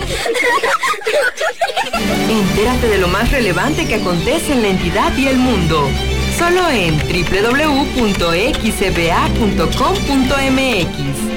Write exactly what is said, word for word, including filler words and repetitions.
Entérate de lo más relevante que acontece en la entidad y el mundo. Solo en doble u doble u doble u punto x b a punto com punto m x.